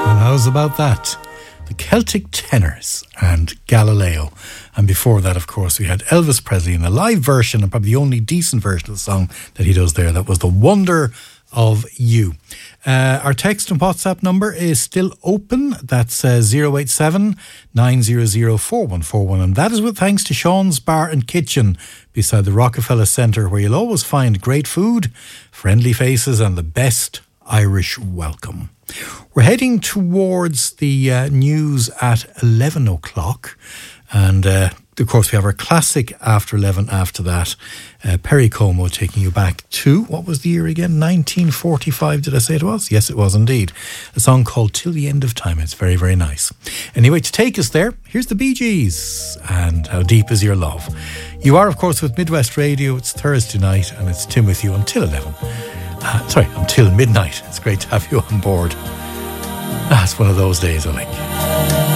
How's about that? The Celtic Tenors and Galileo. And before that, of course, we had Elvis Presley in a live version, and probably the only decent version of the song that he does there. That was The Wonder of You. Our text and WhatsApp number is still open. That's 087 900 4141. And that is with thanks to Sean's Bar and Kitchen beside the Rockefeller Centre, where you'll always find great food, friendly faces, and the best Irish welcome. We're heading towards the news at 11 o'clock. And of course, we have our classic after 11 after that. Perry Como taking you back to, what was the year again? 1945, did I say it was? Yes, it was indeed. A song called Till the End of Time. It's very, very nice. Anyway, to take us there, here's the Bee Gees and How Deep Is Your Love. You are, of course, with Midwest Radio. It's Thursday night and it's Tim with you until 11. Until midnight. It's great to have you on board. It's one of those days, I think.